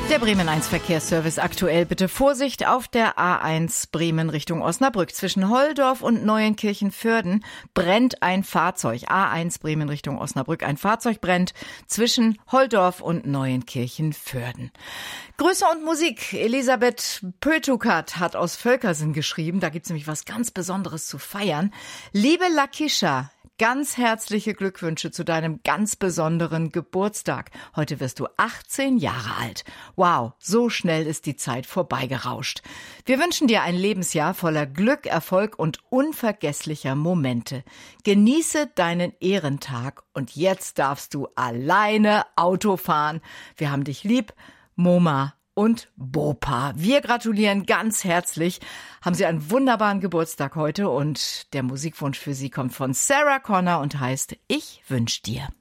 Der Bremen 1 Verkehrsservice aktuell. Bitte Vorsicht auf der A1 Bremen Richtung Osnabrück. Zwischen Holdorf und Neuenkirchen-Vörden brennt ein Fahrzeug. A1 Bremen Richtung Osnabrück. Ein Fahrzeug brennt zwischen Holdorf und Neuenkirchen-Vörden. Grüße und Musik. Elisabeth Pötukat hat aus Völkersen geschrieben. Da gibt's nämlich was ganz Besonderes zu feiern. Liebe Lakisha, ganz herzliche Glückwünsche zu deinem ganz besonderen Geburtstag. Heute wirst du 18 Jahre alt. Wow, so schnell ist die Zeit vorbeigerauscht. Wir wünschen dir ein Lebensjahr voller Glück, Erfolg und unvergesslicher Momente. Genieße deinen Ehrentag und jetzt darfst du alleine Auto fahren. Wir haben dich lieb, Moma und Bopa. Wir gratulieren ganz herzlich. Haben Sie einen wunderbaren Geburtstag heute und der Musikwunsch für Sie kommt von Sarah Connor und heißt Ich wünsch dir.